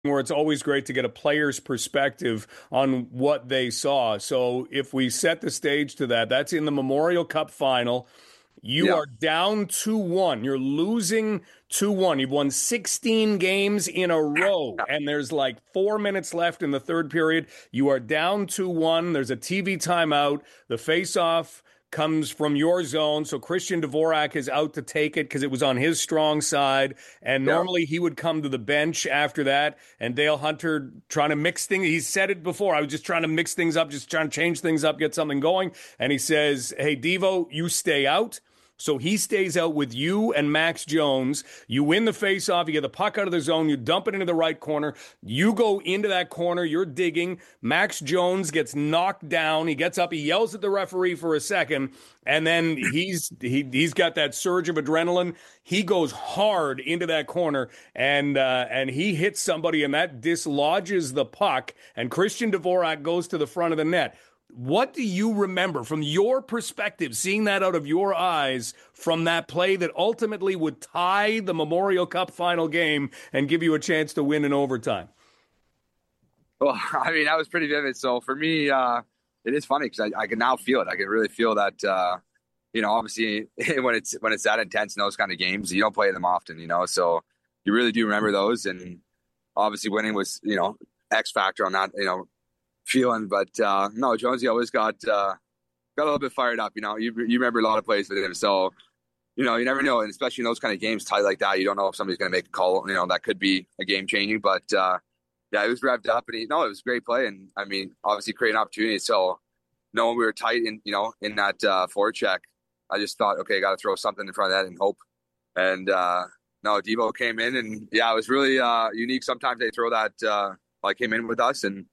where it's always great to get a player's perspective on what they saw. So if we set the stage to that, that's in the Memorial Cup final. You Yeah. are down 2-1. You're losing 2-1. You've won 16 games in a row, and there's like 4 minutes left in the third period. You are down 2-1. There's a TV timeout. The face-off comes from your zone. So Christian Dvorak is out to take it because it was on his strong side. And Yeah. normally he would come to the bench after that. And Dale Hunter trying to mix things. He said it before. I was just trying to mix things up, just trying to change things up, get something going. And he says, hey, Devo, you stay out. So he stays out with you and Max Jones. You win the faceoff. You get the puck out of the zone. You dump it into the right corner. You go into that corner. You're digging. Max Jones gets knocked down. He gets up. He yells at the referee for a second, and then he's got that surge of adrenaline. He goes hard into that corner, and he hits somebody, and that dislodges the puck. And Christian Dvorak goes to the front of the net. What do you remember from your perspective, seeing that out of your eyes from that play that ultimately would tie the Memorial Cup final game and give you a chance to win in overtime? Well, I mean, that was pretty vivid. So for me, it is funny because I can now feel it. I can really feel that, obviously when it's that intense in those kind of games, you don't play them often, so you really do remember those. And obviously winning was, X factor on that, feeling. But no, Jonesy always got a little bit fired up. You remember a lot of plays with him, so you never know, and especially in those kind of games tight like that, you don't know if somebody's going to make a call. That could be a game changing. But yeah, he was revved up, and it was a great play, and I mean, obviously creating opportunities. So knowing we were tight in that forecheck, I just thought, okay, got to throw something in front of that and hope. And no, Devo came in, and yeah, it was really unique. Sometimes they throw that came in with us and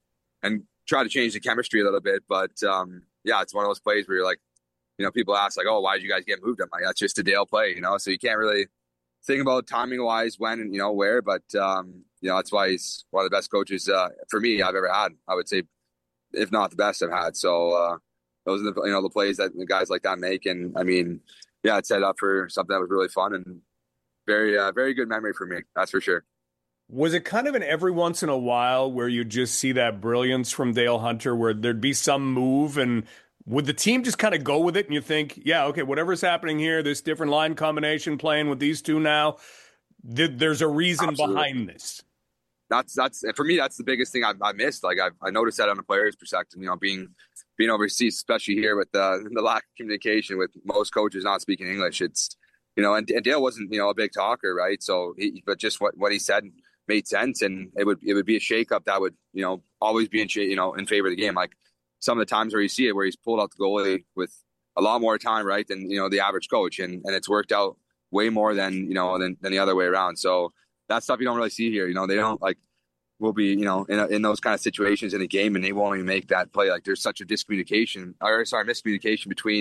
try to change the chemistry a little bit. But yeah, it's one of those plays where you're like, people ask like, oh, why did you guys get moved? I'm like, that's just a Dale play, so you can't really think about timing wise when and where. But that's why he's one of the best coaches for me I've ever had. I would say, if not the best I've had. So those are the plays that the guys like that make. And I mean, yeah, it set up for something that was really fun and very very good memory for me. That's for sure. Was it kind of an every once in a while where you just see that brilliance from Dale Hunter where there'd be some move and would the team just kind of go with it and you think, yeah, okay, whatever's happening here, this different line combination playing with these two now, there's a reason Absolutely. behind this? That's for me, that's the biggest thing I missed. Like I noticed that on the player's perspective, being overseas, especially here with the lack of communication with most coaches not speaking English. It's, and Dale wasn't, a big talker, right? So but just what he said made sense, and it would be a shakeup that would always be in favor of the game. Like some of the times where you see it, where he's pulled out the goalie with a lot more time, right, than the average coach, and it's worked out way more than than the other way around. So that stuff you don't really see here. They don't will be in those kind of situations in a game, and they won't even make that play. Like there's such a miscommunication between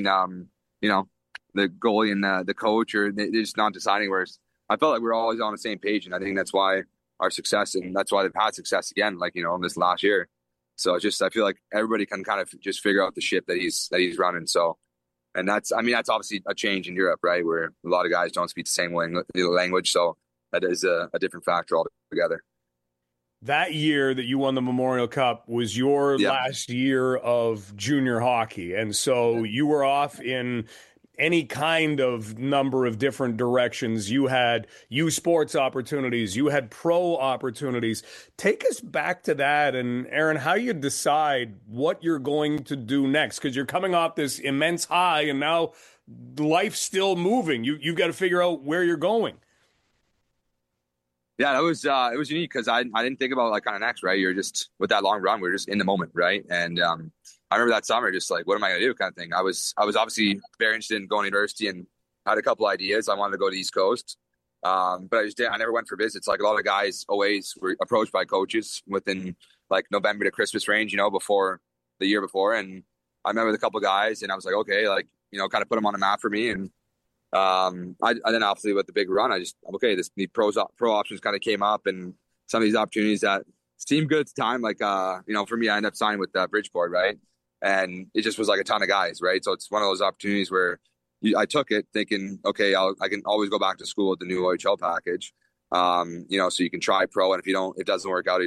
the goalie and the coach, or they're just not deciding. Whereas I felt like we were always on the same page, and I think that's why our success, and that's why they've had success again, in this last year. So it's just, I feel like everybody can kind of just figure out the ship that he's running. So, and that's obviously a change in Europe, right? Where a lot of guys don't speak the same language. So that is a different factor altogether. That year that you won the Memorial Cup was your last year of junior hockey. And so you were off in any kind of number of different directions. You had U Sports opportunities. You had pro opportunities. Take us back to that. And Aaron, how you decide what you're going to do next? Because you're coming off this immense high and now life's still moving. You've got to figure out where you're going. Yeah, it was unique because I didn't think about kind of next, right? You're just with that long run, we're just in the moment, right? And I remember that summer, just like, what am I going to do, kind of thing. I was obviously very interested in going to university and had a couple ideas. I wanted to go to the East Coast, but I never went for visits. Like a lot of guys always were approached by coaches within November to Christmas range, before the year before. And I met with a couple of guys, and I was like, okay, kind of put them on a map for me. And I then obviously with the big run, the pro options kind of came up, and some of these opportunities that seemed good at the time, for me, I ended up signing with Bridgeport, right? And it just was a ton of guys, right? So it's one of those opportunities where I took it thinking, okay, I can always go back to school with the new OHL package. So you can try pro, and if it doesn't work out,